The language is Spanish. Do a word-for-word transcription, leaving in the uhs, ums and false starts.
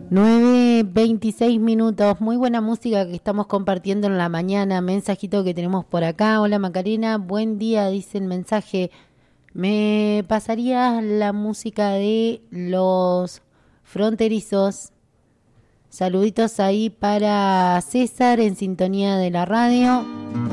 nueve veintiséis minutos, muy buena música que estamos compartiendo en la mañana, mensajito que tenemos por acá. Hola Macarena, buen día, dice el mensaje. ¿Me pasarías la música de Los Fronterizos? Saluditos ahí para César en sintonía de la radio.